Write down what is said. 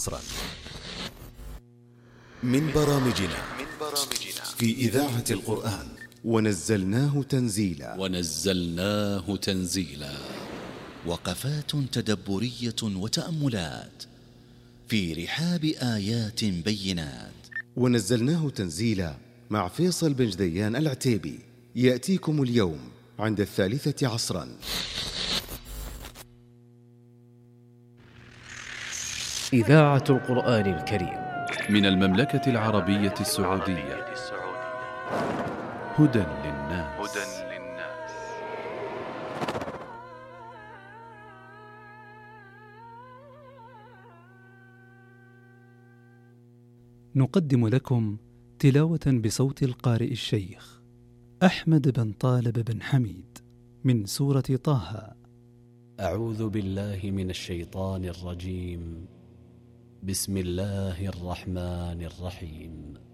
عصرا من برامجنا في إذاعة القرآن ونزلناه تنزيلا وقفات تدبرية وتأملات في رحاب آيات بينات. ونزلناه تنزيلا مع فيصل بن جديان العتيبي يأتيكم اليوم عند 3 عصرا. إذاعة القرآن الكريم من المملكة العربية السعودية. هدى للناس. نقدم لكم تلاوة بصوت القارئ الشيخ أحمد بن طالب بن حميد من سورة طه. أعوذ بالله من الشيطان الرجيم. بسم الله الرحمن الرحيم.